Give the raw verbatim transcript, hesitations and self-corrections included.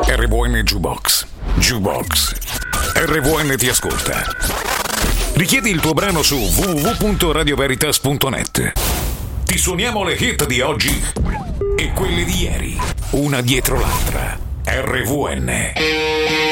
R V N Jukebox. Jukebox. R V N ti ascolta. Richiedi il tuo brano su w w w punto radio veritas punto net. Ti suoniamo le hit di oggi e quelle di ieri, una dietro l'altra. R V N.